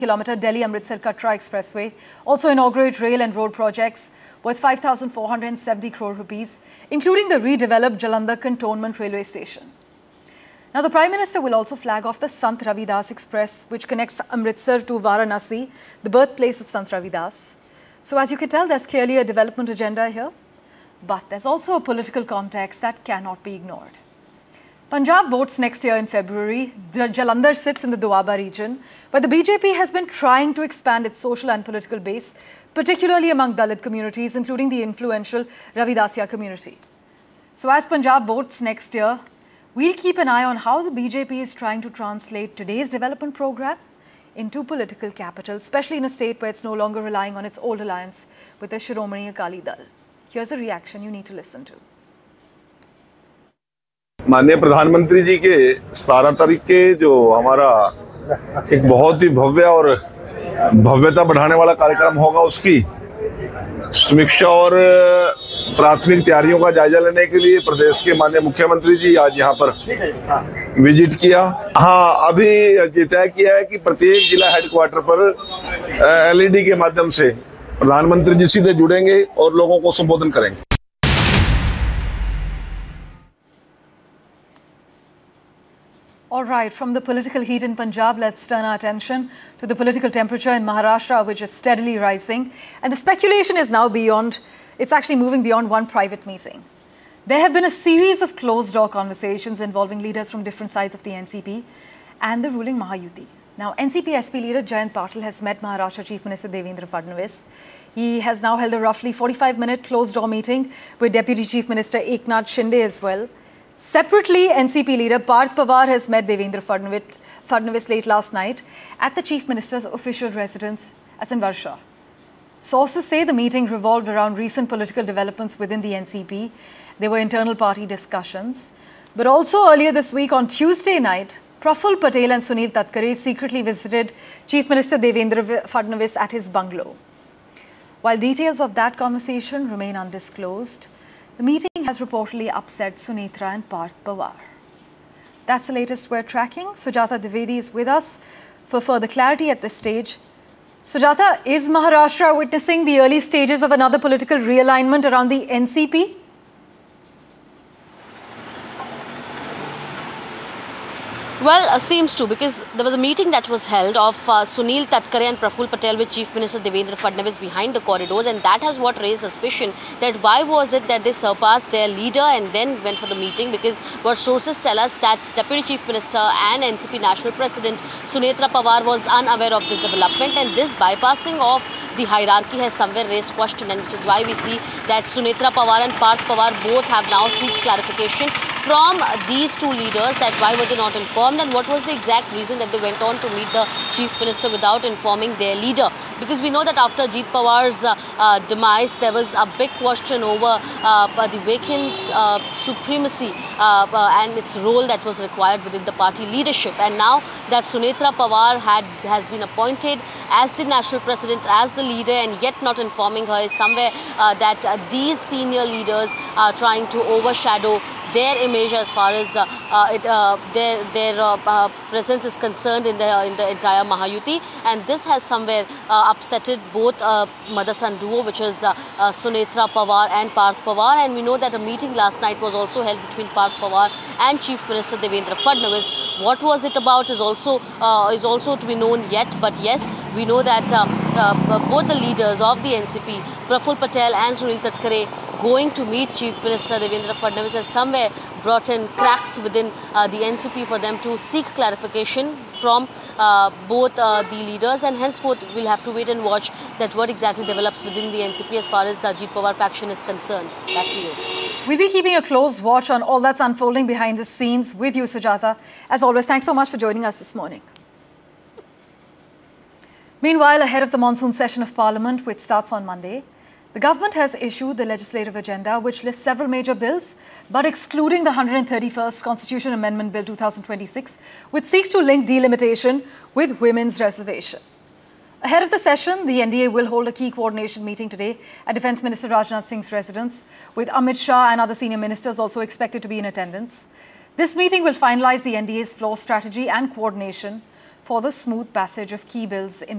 kilometre Delhi-Amritsar Katra Expressway, also inaugurate rail and road projects worth 5,470 crore rupees, including the redeveloped Jalandhar Cantonment Railway Station. Now, the Prime Minister will also flag off the Sant Ravidas Express, which connects Amritsar to Varanasi, the birthplace of Sant Ravidas. So, as you can tell, there's clearly a development agenda here, but there's also a political context that cannot be ignored. Punjab votes next year in February. Jalandhar sits in the Doaba region, where the BJP has been trying to expand its social and political base, particularly among Dalit communities, including the influential Ravidasiya community. So as Punjab votes next year, we'll keep an eye on how the BJP is trying to translate today's development program into political capital, especially in a state where it's no longer relying on its old alliance with the Shiromani Akali Dal. Here's a reaction you need to listen to. माननीय प्रधानमंत्री जी के 17 तारीख के जो हमारा एक बहुत ही भव्य और भव्यता बढ़ाने वाला कार्यक्रम होगा, उसकी समीक्षा और प्राथमिक तैयारियों का जायजा लेने के लिए प्रदेश के माननीय मुख्यमंत्री जी आज यहाँ पर विजिट किया। हाँ, अभी ये तय किया है कि प्रत्येक जिला हेडक्वार्टर पर एलईडी के माध्यम से प्रधानमंत्री जी सीधे जुड़ेंगे और लोगों को संबोधन करेंगे। All right, from the political heat in Punjab, let's turn our attention to the political temperature in Maharashtra, which is steadily rising. And the speculation is now beyond, it's actually moving beyond one private meeting. There have been a series of closed-door conversations involving leaders from different sides of the NCP and the ruling Mahayuti. Now, NCP SP leader Jayant Patil has met Maharashtra Chief Minister Devendra Fadnavis. He has now held a roughly 45-minute closed-door meeting with Deputy Chief Minister Eknath Shinde as well. Separately, NCP leader Parth Pawar has met Devendra Fadnavis late last night at the Chief Minister's official residence in Varsha. Sources say the meeting revolved around recent political developments within the NCP. There were internal party discussions. But also earlier this week on Tuesday night, Praful Patel and Sunil Tatkare secretly visited Chief Minister Devendra Fadnavis at his bungalow. While details of that conversation remain undisclosed, the meeting has reportedly upset Sunetra and Parth Pawar. That's the latest we're tracking. Sujata Dwivedi is with us for further clarity at this stage. Sujata, is Maharashtra witnessing the early stages of another political realignment around the NCP? Well, seems to, because there was a meeting that was held of Sunil Tatkare and Praful Patel with Chief Minister Devendra Fadnavis behind the corridors, and that has what raised suspicion that why was it that they surpassed their leader and then went for the meeting, because what sources tell us that Deputy Chief Minister and NCP National President Sunetra Pawar was unaware of this development, and this bypassing of the hierarchy has somewhere raised question, and which is why we see that Sunetra Pawar and Parth Pawar both have now sought clarification from these two leaders that why were they not informed and what was the exact reason that they went on to meet the Chief Minister without informing their leader. Because we know that after Ajit Pawar's demise, there was a big question over the vacant supremacy and its role that was required within the party leadership. And now that Sunetra Pawar has been appointed as the national president, as the leader, and yet not informing her is somewhere that these senior leaders are trying to overshadow their image as far as their presence is concerned in the entire Mahayuti, and this has somewhere upsetted both mother-son duo, which is Sunetra Pawar and Parth Pawar. And we know that a meeting last night was also held between Parth Pawar and Chief Minister Devendra Fadnavis. What was it about is also to be known yet, but yes, we know that both the leaders of the NCP, Praful Patel and Sunil Tatkare, going to meet Chief Minister Devendra Fadnavis has somewhere brought in cracks within the NCP for them to seek clarification from both the leaders, and henceforth we'll have to wait and watch that what exactly develops within the NCP as far as the Ajit Pawar faction is concerned. Back to you. We'll be keeping a close watch on all that's unfolding behind the scenes with you, Sujata. As always, thanks so much for joining us this morning. Meanwhile, ahead of the monsoon session of Parliament, which starts on Monday, the government has issued the legislative agenda, which lists several major bills, but excluding the 131st Constitution Amendment Bill 2026, which seeks to link delimitation with women's reservation. Ahead of the session, the NDA will hold a key coordination meeting today at Defence Minister Rajnath Singh's residence, with Amit Shah and other senior ministers also expected to be in attendance. This meeting will finalise the NDA's floor strategy and coordination for the smooth passage of key bills in